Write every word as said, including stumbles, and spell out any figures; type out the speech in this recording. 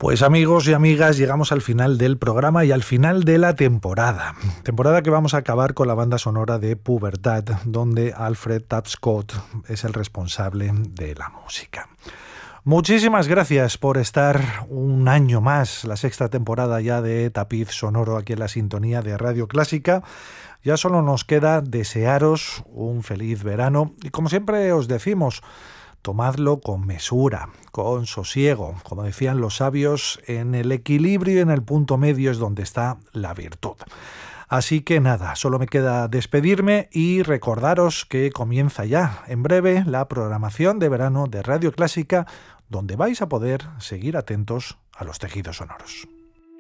Pues amigos y amigas, llegamos al final del programa y al final de la temporada. Temporada que vamos a acabar con la banda sonora de Pubertad, donde Alfred Tapscott es el responsable de la música. Muchísimas gracias por estar un año más, la sexta temporada ya de Tapiz Sonoro aquí en la sintonía de Radio Clásica. Ya solo nos queda desearos un feliz verano y, como siempre os decimos, tomadlo con mesura, con sosiego. Como decían los sabios, en el equilibrio y en el punto medio es donde está la virtud. Así que nada, solo me queda despedirme y recordaros que comienza ya en breve la programación de verano de Radio Clásica, donde vais a poder seguir atentos a los tejidos sonoros.